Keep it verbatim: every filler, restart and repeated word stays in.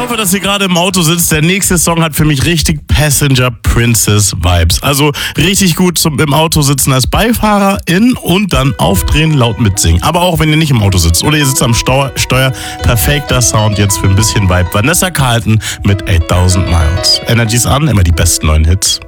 hoffe, dass ihr gerade im Auto sitzt. Der nächste Song hat für mich richtig Passenger Princess Vibes. Also richtig gut zum im Auto sitzen als Beifahrerin und dann aufdrehen, laut mitsingen. Aber auch wenn ihr nicht im Auto sitzt oder ihr sitzt am Steuer, Steuer perfekter Sound jetzt für ein bisschen Vibe. Vanessa Carlton mit achttausend Miles. Energies an, immer die besten neuen Hits.